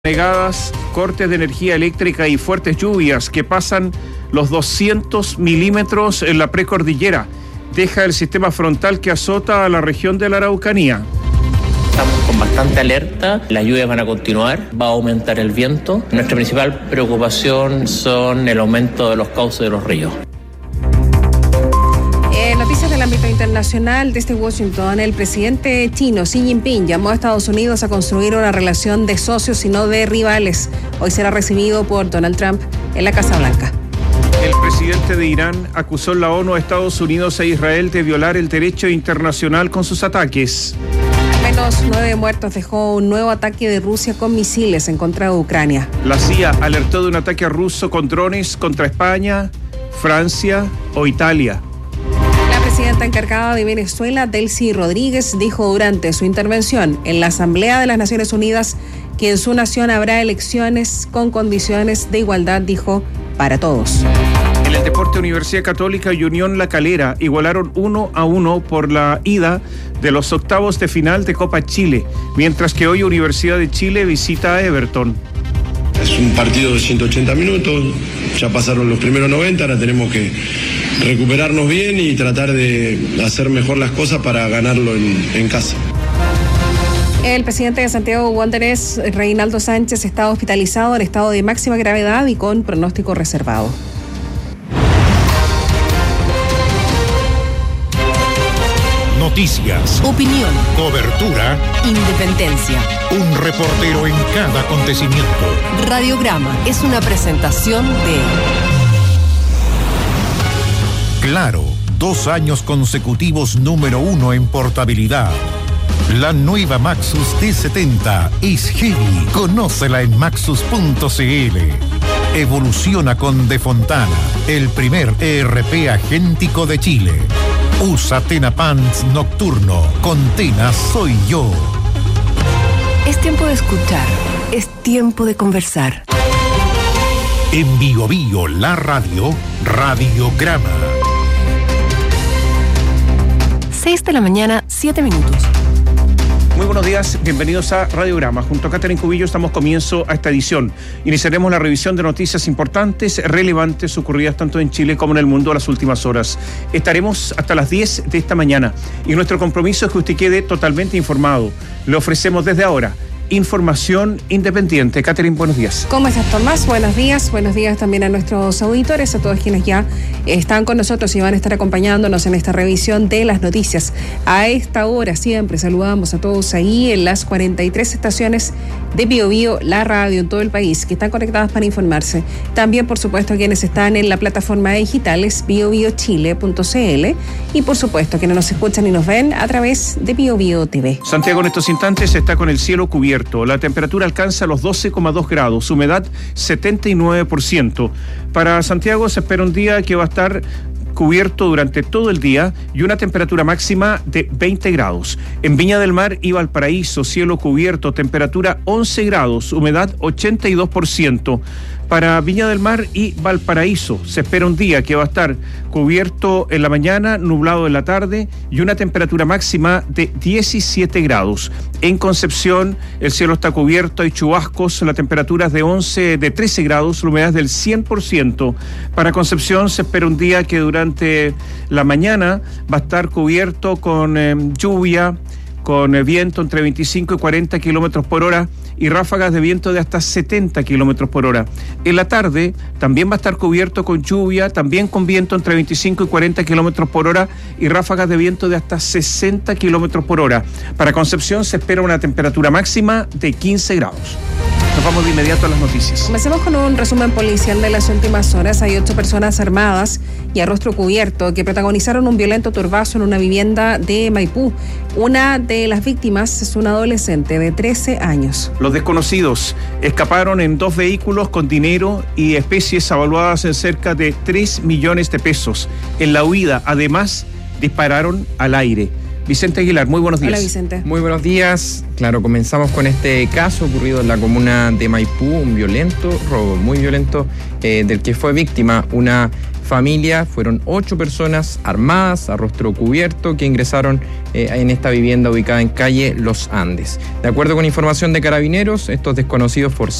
Negadas, cortes de energía eléctrica y fuertes lluvias que pasan los 200 milímetros en la precordillera. Deja el sistema frontal que azota a la región de la Araucanía. Estamos con bastante alerta, las lluvias van a continuar, va a aumentar el viento. Nuestra principal preocupación son el aumento de los cauces de los ríos. Noticias del ámbito internacional. Desde Washington, el presidente chino Xi Jinping llamó a Estados Unidos a construir una relación de socios y no de rivales. Hoy será recibido por Donald Trump en la Casa Blanca. El presidente de Irán acusó en la ONU a Estados Unidos e Israel de violar el derecho internacional con sus ataques. Al menos 9 muertos dejó un nuevo ataque de Rusia con misiles en contra de Ucrania. La CIA alertó de un ataque ruso con drones contra España, Francia o Italia. La presidenta encargada de Venezuela, Delcy Rodríguez, dijo durante su intervención en la Asamblea de las Naciones Unidas que en su nación habrá elecciones con condiciones de igualdad, dijo, para todos. En el deporte, Universidad Católica y Unión La Calera igualaron 1-1 por la ida de los octavos de final de Copa Chile, mientras que hoy Universidad de Chile visita a Everton. Es un partido de 180 minutos, ya pasaron los primeros 90, ahora tenemos que recuperarnos bien y tratar de hacer mejor las cosas para ganarlo en casa. El presidente de Santiago Wanderers, Reinaldo Sánchez, está hospitalizado en estado de máxima gravedad y con pronóstico reservado. Noticias, opinión, cobertura, independencia. Un reportero en cada acontecimiento. Radiograma es una presentación de Claro, 2 años consecutivos número 1 en portabilidad. La nueva Maxus T70 es heavy. Conócela en maxus.cl. Evoluciona con De Fontana, el primer ERP agéntico de Chile. Usa Tena Pants Nocturno. Con Tena soy yo. Es tiempo de escuchar. Es tiempo de conversar. En Bio Bio, la radio, Radiograma. 6 de la mañana, 7 minutos. Muy buenos días, bienvenidos a Radiograma. Junto a Catherine Cubillo estamos comienzo a esta edición. Iniciaremos la revisión de noticias importantes, relevantes, ocurridas tanto en Chile como en el mundo a las últimas horas. Estaremos hasta las 10 de esta mañana y nuestro compromiso es que usted quede totalmente informado. Le ofrecemos desde ahora información independiente. Catherine, buenos días. ¿Cómo estás, Tomás? Buenos días también a nuestros auditores, a todos quienes ya están con nosotros y van a estar acompañándonos en esta revisión de las noticias. A esta hora siempre saludamos a todos ahí en las 43 estaciones de Bio Bio, la radio en todo el país, que están conectadas para informarse. También, por supuesto, quienes están en la plataforma digital es biobiochile.cl y, por supuesto, quienes nos escuchan y nos ven a través de Bio Bio TV. Santiago en estos instantes está con el cielo cubierto. La temperatura alcanza los 12,2 grados, humedad 79%. Para Santiago se espera un día que va a estar cubierto durante todo el día y una temperatura máxima de 20 grados. En Viña del Mar y Valparaíso, cielo cubierto, temperatura 11 grados, humedad 82%. Para Viña del Mar y Valparaíso se espera un día que va a estar cubierto en la mañana, nublado en la tarde y una temperatura máxima de 17 grados. En Concepción el cielo está cubierto, hay chubascos, la temperatura es de 13 grados, la humedad es del 100%. Para Concepción se espera un día que durante la mañana va a estar cubierto con lluvia, con viento entre 25 y 40 kilómetros por hora y ráfagas de viento de hasta 70 kilómetros por hora. En la tarde también va a estar cubierto con lluvia, también con viento entre 25 y 40 kilómetros por hora y ráfagas de viento de hasta 60 kilómetros por hora. Para Concepción se espera una temperatura máxima de 15 grados. Nos vamos de inmediato a las noticias. Comencemos con un resumen policial de las últimas horas. Hay 8 personas armadas y a rostro cubierto que protagonizaron un violento turbazo en una vivienda de Maipú. Una de las víctimas es una adolescente de 13 años. Los desconocidos escaparon en 2 vehículos con dinero y especies avaluadas en cerca de 3 millones de pesos. En la huida, además, dispararon al aire. Vicente Aguilar, muy buenos días. Hola, Vicente. Muy buenos días. Claro, comenzamos con este caso ocurrido en la comuna de Maipú, un robo muy violento, del que fue víctima una familia. Fueron 8 personas armadas, a rostro cubierto, que ingresaron en esta vivienda ubicada en calle Los Andes. De acuerdo con información de Carabineros, estos desconocidos forzaron